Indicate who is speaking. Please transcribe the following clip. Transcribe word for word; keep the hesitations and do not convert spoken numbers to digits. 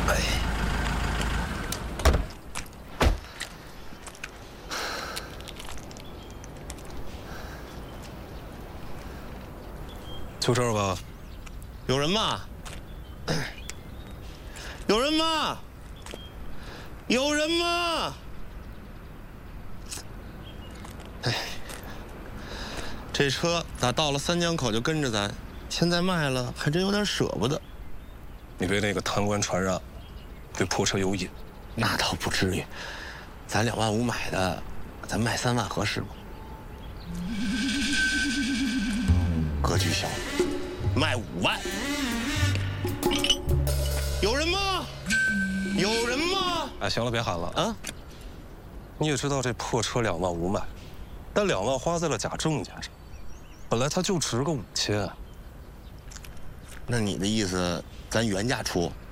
Speaker 1: 哎，就这儿吧。
Speaker 2: 有人吗？有人吗？有人吗？哎，这车打到了三江口就跟着咱，现在卖了还真有点舍不得。
Speaker 1: 你被那个贪官传染，对破车有瘾。
Speaker 2: 那倒不至于，咱两万五买的，咱卖三万合适吗？格局小，卖五万。有人吗？有人吗？
Speaker 1: 哎，行了，别喊了
Speaker 2: 啊！
Speaker 1: 你也知道这破车两万五买，但两万花在了假证件上，本来它就值个五千。
Speaker 2: 那你的意思，咱原价出？